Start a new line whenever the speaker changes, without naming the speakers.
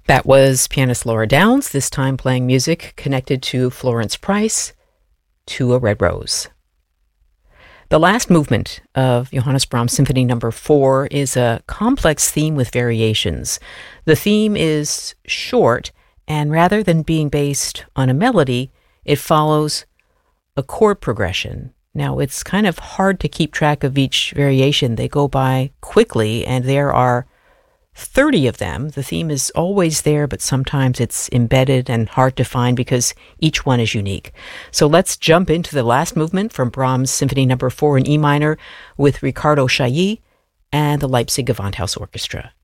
That was pianist Laura Downs, this time playing music connected to Florence Price, To a Red Rose. The last movement of Johannes Brahms Symphony No. 4 is a complex theme with variations. The theme is short, and rather than being based on a melody, it follows a chord progression. Now, it's kind of hard to keep track of each variation. They go by quickly, and there are 30 of them. The theme is always there, but sometimes it's embedded and hard to find because each one is unique. So let's jump into the last movement from Brahms Symphony No. 4 in E minor with Riccardo Chailly and the Leipzig Gewandhaus Orchestra.